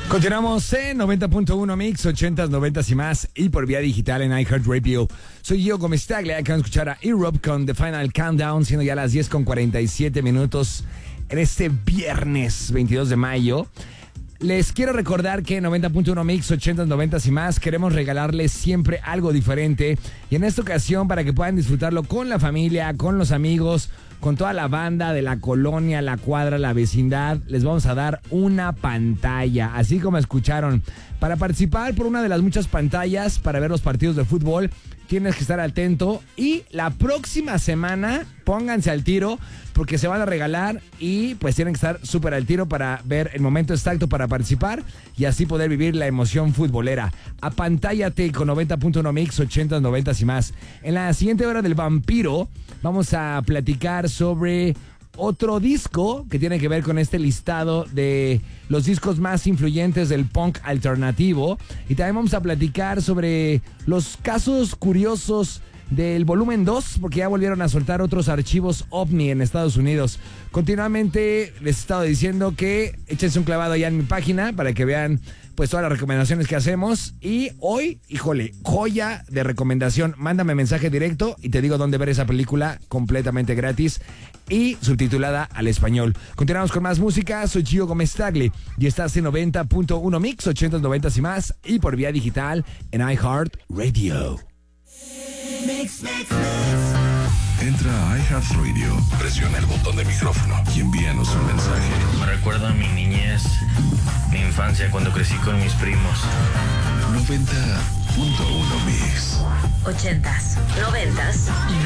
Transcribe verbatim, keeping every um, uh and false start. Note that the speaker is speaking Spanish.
Continuamos en noventa punto uno Mix, ochentas, noventas y más, y por vía digital en iHeartRadio. Soy yo, Comestaglia. Acaban de escuchar a E-Rob con The Final Countdown, siendo ya las diez con cuarenta y siete minutos en este viernes veintidós de mayo. Les quiero recordar que en noventa punto uno Mix, ochentas, noventas y más, queremos regalarles siempre algo diferente. Y en esta ocasión, para que puedan disfrutarlo con la familia, con los amigos, con toda la banda de la colonia, la cuadra, la vecindad, les vamos a dar una pantalla, así como escucharon. Para participar por una de las muchas pantallas para ver los partidos de fútbol, tienes que estar atento y la próxima semana pónganse al tiro porque se van a regalar y pues tienen que estar súper al tiro para ver el momento exacto para participar y así poder vivir la emoción futbolera. Apantállate con noventa punto uno Mix, ochentas, noventas y más. En la siguiente hora del vampiro vamos a platicar sobre otro disco que tiene que ver con este listado de los discos más influyentes del punk alternativo. Y también vamos a platicar sobre los casos curiosos del volumen dos, porque ya volvieron a soltar otros archivos OVNI en Estados Unidos. Continuamente les he estado diciendo que échense un clavado allá en mi página para que vean pues todas las recomendaciones que hacemos. Y hoy, híjole, joya de recomendación. Mándame mensaje directo y te digo dónde ver esa película completamente gratis y subtitulada al español. Continuamos con más música. Soy Gio Comestaglia y estás en noventa punto uno Mix, ochentas, noventas y más, y por vía digital en iHeartRadio. Mix, mix, mix. Entra a iHeartRadio, presiona el botón de micrófono y envíanos un mensaje. Me recuerda a mi niñez, mi infancia cuando crecí con mis primos. noventa punto uno Mix. Ochentas, noventas y